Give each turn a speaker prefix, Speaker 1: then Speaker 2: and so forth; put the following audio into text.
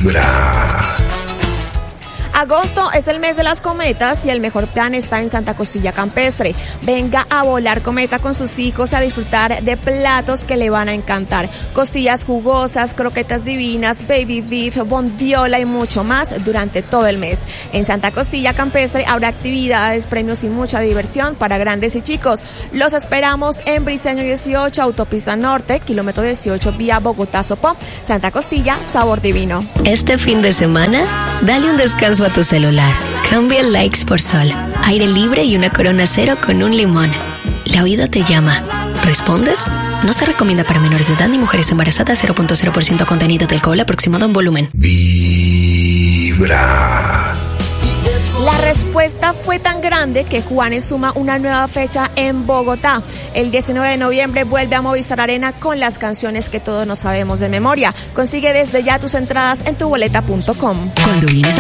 Speaker 1: Vibra.
Speaker 2: Agosto es el mes de las cometas y el mejor plan está en Santa Costilla Campestre. Venga a volar cometa con sus hijos a disfrutar de platos que le van a encantar. Costillas jugosas, croquetas divinas, baby beef, bondiola y mucho más durante todo el mes. En Santa Costilla Campestre habrá actividades, premios y mucha diversión para grandes y chicos. Los esperamos en Briceño 18, Autopista Norte, kilómetro 18, vía Bogotá-Sopó. Santa Costilla, sabor divino.
Speaker 3: Este fin de semana, dale un descanso a tu celular. Cambia likes por sol, aire libre y una Corona Cero con un limón. La vida te llama. ¿Respondes? No se recomienda para menores de edad ni mujeres embarazadas. 0.0% contenido de alcohol aproximado en volumen.
Speaker 1: Vibra.
Speaker 2: La respuesta fue tan grande que Juanes suma una nueva fecha en Bogotá. El 19 de noviembre vuelve a Movistar Arena con las canciones que todos nos sabemos de memoria. Consigue desde ya tus entradas en tuboleta.com.
Speaker 3: Cuando vienes